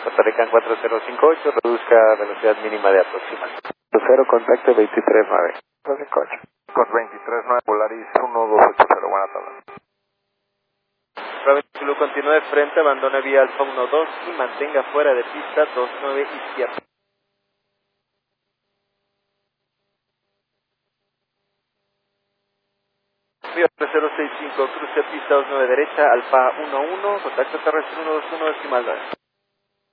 Parican 4058, reduzca velocidad mínima de aproximación. 0, contacto 239. 258. Con 239, Polaris 1280, buenas tardes. Bravo Zulu continúe frente, abandone vía Alfa 12 y mantenga fuera de pista 29 izquierda. Vía 3065, cruce pista 29 derecha, Alfa 11, contacto terrestre 121, decimal 9.